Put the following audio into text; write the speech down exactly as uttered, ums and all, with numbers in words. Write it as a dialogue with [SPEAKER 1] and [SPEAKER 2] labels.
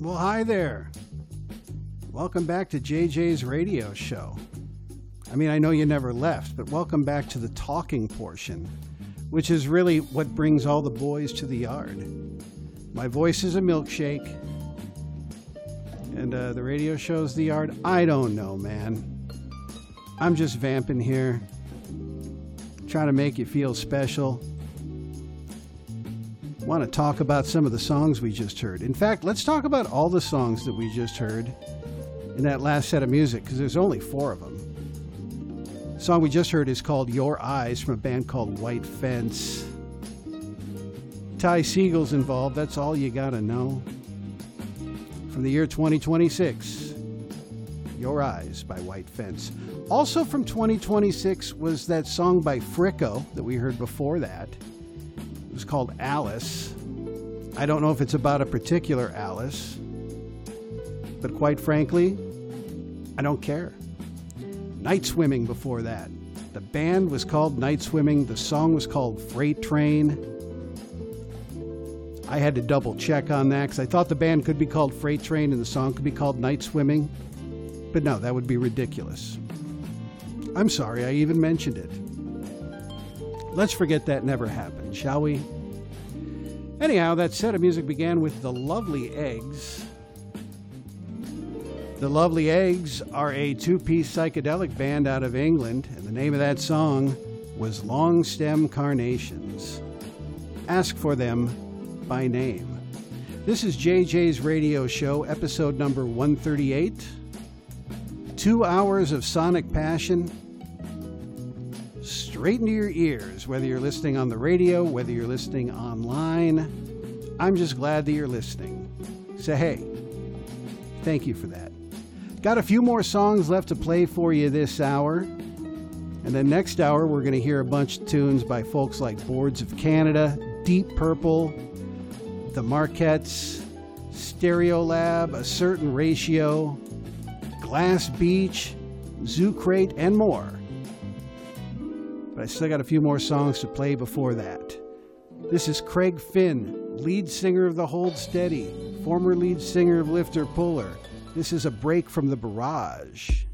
[SPEAKER 1] Well, hi there. Welcome back to J J's radio show. I mean, I know you never left, but welcome back to the talking portion, which is really what brings all the boys to the yard. My voice is a milkshake, and uh, the radio show's the yard. I don't know, man. I'm just vamping here, trying to make you feel special. Want to talk about some of the songs we just heard. In fact, let's talk about all the songs that we just heard in that last set of music, because there's only four of them. The song we just heard is called Your Eyes from a band called White Fence. Ty Segal's involved, that's all you gotta know. From the year twenty twenty-six, Your Eyes by White Fence. Also from twenty twenty-six was that song by Fricko that we heard before that. It was called Alice. I don't know if it's about a particular Alice, but quite frankly, I don't care. Night Swimming before that. The band was called Night Swimming. The song was called Freight Train. I had to double check on that because I thought the band could be called Freight Train and the song could be called Night Swimming. But no, that would be ridiculous. I'm sorry I even mentioned it. Let's forget that never happened, shall we? Anyhow, that set of music began with The Lovely Eggs. The Lovely Eggs are a two-piece psychedelic band out of England, and the name of that song was Long Stem Carnations. Ask for them by name. This is J J's radio show, episode number one thirty-eight. Two hours of sonic passion straight into your ears, whether you're listening on the radio, whether you're listening online. I'm just glad that you're listening. So hey, thank you for that. Got a few more songs left to play for you this hour. And then next hour, we're going to hear a bunch of tunes by folks like Boards of Canada, Deep Purple, The Marquettes, Stereolab, A Certain Ratio, Glass Beach, Zoo Crate, and more. But I still got a few more songs to play before that. This is Craig Finn, lead singer of the Hold Steady, former lead singer of Lifter Puller. This is A Break from the Barrage.